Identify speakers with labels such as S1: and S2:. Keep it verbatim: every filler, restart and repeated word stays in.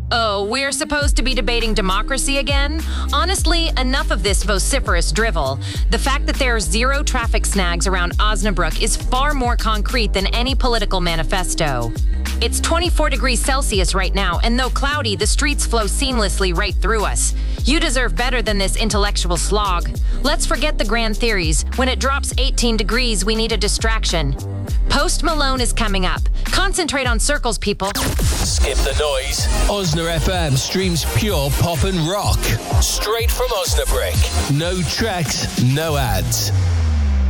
S1: Oh, we're supposed to be debating democracy again? Honestly, enough of this vociferous drivel. The fact that there are zero traffic snags around Osnabrück is far more concrete than any political manifesto. It's twenty-four degrees Celsius right now, and though cloudy, the streets flow seamlessly right through us. You deserve better than this intellectual slog. Let's forget the grand theories. When it drops eighteen degrees, we need a distraction. Post Malone is coming up. Concentrate on circles, people.
S2: Skip the noise. Osna F M streams pure pop and rock. Straight from Osnabrück. No tracks, no ads.